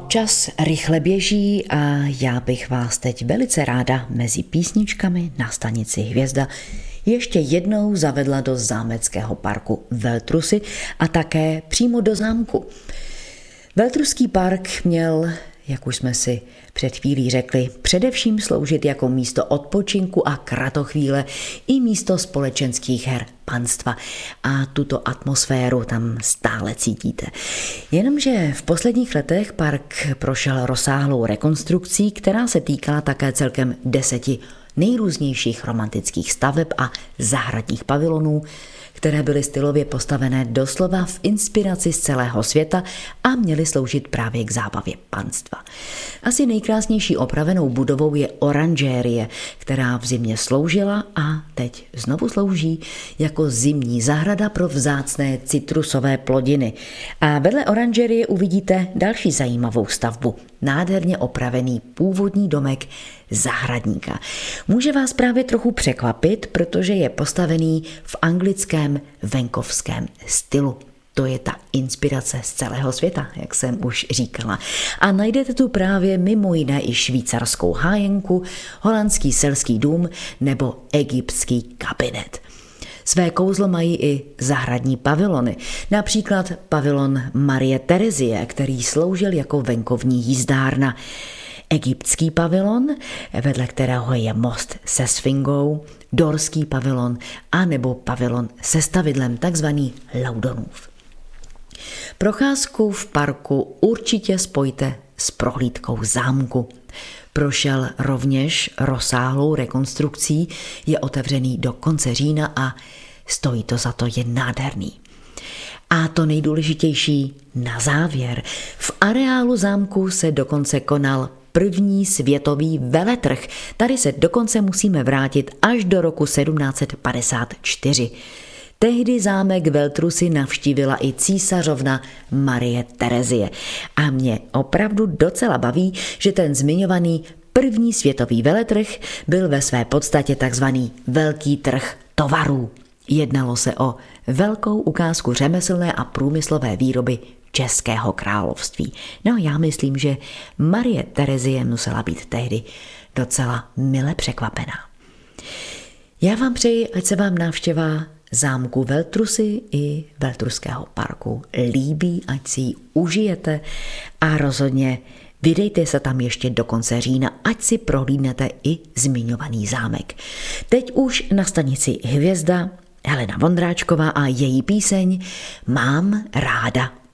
Čas rychle běží a já bych vás teď velice ráda mezi písničkami na stanici Hvězda ještě jednou zavedla do zámeckého parku Veltrusy a také přímo do zámku. Veltruský park měl, jak už jsme si před chvílí řekli, především sloužit jako místo odpočinku a kratochvíle i místo společenských her panstva. A tuto atmosféru tam stále cítíte. Jenomže v posledních letech park prošel rozsáhlou rekonstrukcí, která se týkala také celkem 10 nejrůznějších romantických staveb a zahradních pavilonů, které byly stylově postavené doslova v inspiraci z celého světa a měly sloužit právě k zábavě panstva. Asi nejkrásnější opravenou budovou je oranžérie, která v zimě sloužila a teď znovu slouží jako zimní zahrada pro vzácné citrusové plodiny. A vedle oranžérie uvidíte další zajímavou stavbu, nádherně opravený původní domek zahradníka. Může vás právě trochu překvapit, protože je postavený v anglickém venkovském stylu. To je ta inspirace z celého světa, jak jsem už říkala. A najdete tu právě mimo jiné i švýcarskou hájenku, holandský selský dům nebo egyptský kabinet. Své kouzlo mají i zahradní pavilony, například pavilon Marie Terezie, který sloužil jako venkovní jízdárna. Egyptský pavilon, vedle kterého je most se sfingou, dorský pavilon a nebo pavilon se stavidlem, takzvaný Laudonův. Procházku v parku určitě spojte s prohlídkou zámku. Prošel rovněž rozsáhlou rekonstrukcí, je otevřený do konce října a stojí to za to, je nádherný. A to nejdůležitější na závěr. V areálu zámku se dokonce konal první světový veletrh. Tady se dokonce musíme vrátit až do roku 1754. Tehdy zámek Veltrusy navštívila i císařovna Marie Terezie. A mě opravdu docela baví, že ten zmiňovaný první světový veletrh byl ve své podstatě takzvaný velký trh tovarů. Jednalo se o velkou ukázku řemeslné a průmyslové výroby Českého království. No já myslím, že Marie Terezie musela být tehdy docela mile překvapená. Já vám přeji, ať se vám návštěva zámku Veltrusy i Veltruského parku líbí, ať si ji užijete a rozhodně vydejte se tam ještě do konce října, ať si prohlídnete i zmiňovaný zámek. Teď už na stanici Hvězda Helena Vondráčková a její píseň Mám ráda